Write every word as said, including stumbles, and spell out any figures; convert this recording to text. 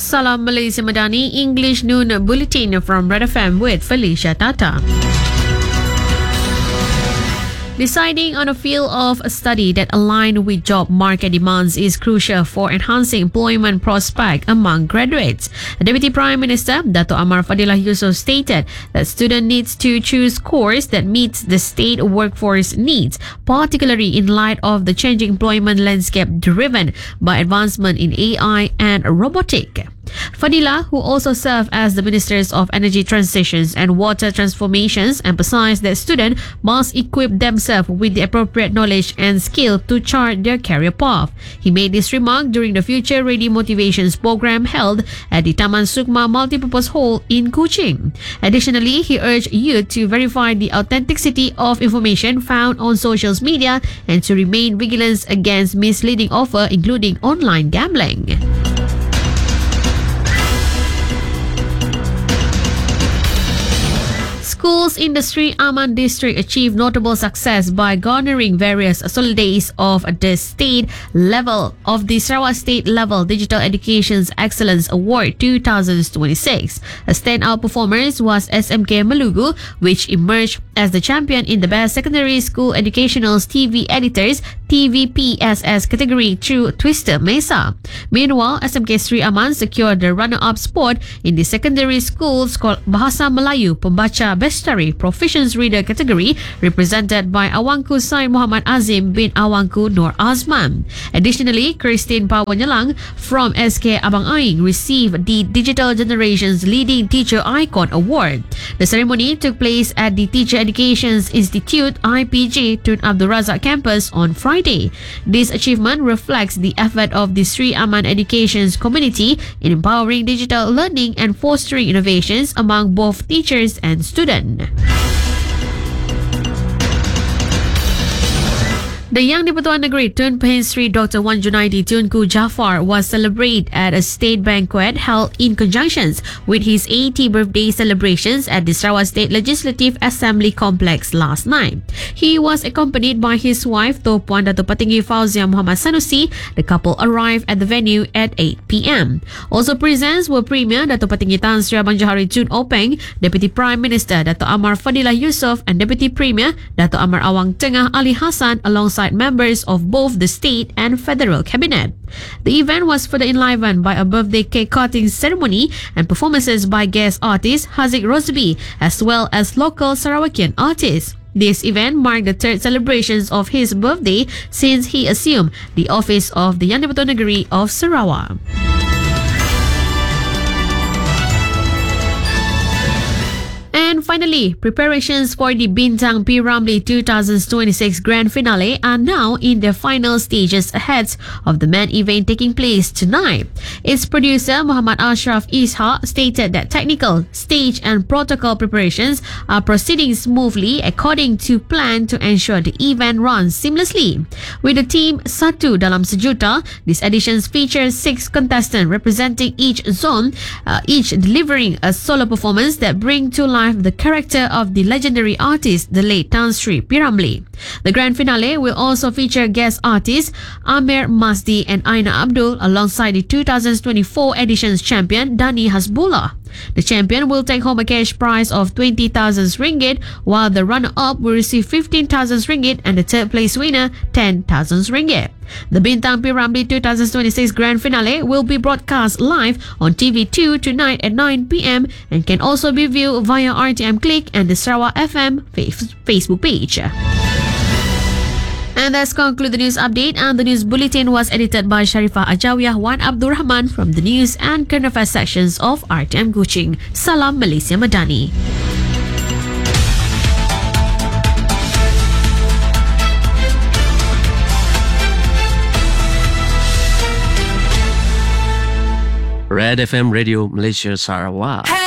Salam Malaysia Madani, English Noon Bulletin from Red F M with Felicia Tata. Deciding on a field of study that align with job market demands is crucial for enhancing employment prospects among graduates. Deputy Prime Minister Dato' Amar Fadilah Yusof stated that students need to choose course that meets the state workforce needs, particularly in light of the changing employment landscape driven by advancement in A I and robotics. Fadilah, who also served as the Ministers of Energy Transitions and Water Transformations, emphasized that students must equip themselves with the appropriate knowledge and skill to chart their career path. He made this remark during the Future Ready Motivations program held at the Taman Sukma Multipurpose Hall in Kuching. Additionally, he urged youth to verify the authenticity of information found on social media and to remain vigilant against misleading offers, including online gambling. Schools in the Sri Aman district achieved notable success by garnering various solidays of the state level of the Sarawak State Level Digital Education's Excellence Award twenty twenty-six. A standout performer was S M K Malugu, which emerged as the champion in the Best Secondary School Educational's T V Editors T V P S S category through Twister Mesa. Meanwhile, S M K Sri Aman secured the runner-up spot in the Secondary School's Bahasa Melayu Pembaca Bestari Proficiency Reader category, represented by Awangku Said Muhammad Azim bin Awangku Nur Azman. Additionally, Christine Pawanyalang from S K Abang Aing received the Digital Generation's Leading Teacher Icon Award. The ceremony took place at the Teacher Education's Institute I P G Tun Abdul Razak campus on Friday. This achievement reflects the effort of the Sri Aman Education's community in empowering digital learning and fostering innovations among both teachers and students. The Yang di-Pertuan Negeri Tun Pehin Sri Doctor Wan Junaidi Tunku Jafar was celebrated at a state banquet held in conjunction with his eightieth birthday celebrations at the Sarawak State Legislative Assembly Complex last night. He was accompanied by his wife Toh Puan Dato' Patinggi Fauzia Muhammad Sanusi. The couple arrived at the venue at eight p.m. Also present were Premier Dato' Patinggi Tan Sri Abang Johari Tun Openg, Deputy Prime Minister Dato' Amar Fadilah Yusof and Deputy Premier Dato' Amar Awang Tengah Ali Hassan alongside members of both the state and federal cabinet. The event was further enlivened by a birthday cake cutting ceremony and performances by guest artist Haziq Rosby as well as local Sarawakian artists. This event marked the third celebrations of his birthday since he assumed the office of the Yang di-Pertuan Negeri of Sarawak. And finally, preparations for the Bintang P. Ramlee twenty twenty-six Grand Finale are now in their final stages ahead of the main event taking place tonight. Its producer, Muhammad Ashraf Ishaq, stated that technical, stage and protocol preparations are proceeding smoothly according to plan to ensure the event runs seamlessly. With the team Satu Dalam Sejuta, this edition features six contestants representing each zone, uh, each delivering a solo performance that bring to life the character of the legendary artist, the late Tan Sri P. Ramlee. The grand finale will also feature guest artists Amir Masdi and Aina Abdul alongside the two thousand twenty-four edition's champion Dani Hasbullah. The champion will take home a cash prize of twenty thousand ringgit, while the runner-up will receive fifteen thousand ringgit and the third place winner ten thousand ringgit. The Bintang P. Ramlee twenty twenty-six Grand Finale will be broadcast live on T V two tonight at nine p.m. and can also be viewed via R T M Click and the Sarawak F M Facebook page. And that's conclude the news update, and the news bulletin was edited by Sharifah Ajawiyah Wan Abdul Rahman from the news and current affairs sections of R T M Kuching. Salam Malaysia Madani. Red F M Radio Malaysia Sarawak.